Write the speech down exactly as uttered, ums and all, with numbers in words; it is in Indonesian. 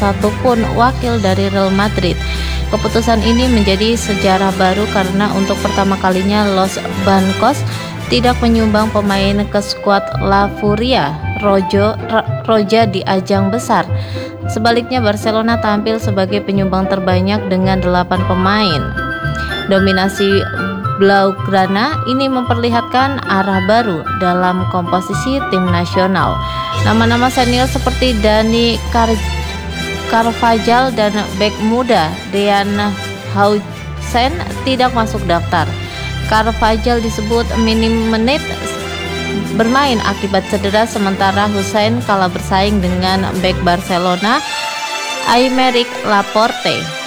satupun wakil dari Real Madrid. Keputusan ini menjadi sejarah baru karena untuk pertama kalinya Los Blancos tidak menyumbang pemain ke skuad La Furia Rojo, Roja di ajang besar. Sebaliknya, Barcelona tampil sebagai penyumbang terbanyak dengan delapan pemain. Dominasi Blaugrana ini memperlihatkan arah baru dalam komposisi tim nasional. Nama-nama senior seperti Dani Car Carvajal dan bek muda Dean Huijsen tidak masuk daftar. Carvajal disebut minim menit bermain akibat cedera, sementara Huijsen kalah bersaing dengan bek Barcelona Aymeric Laporte.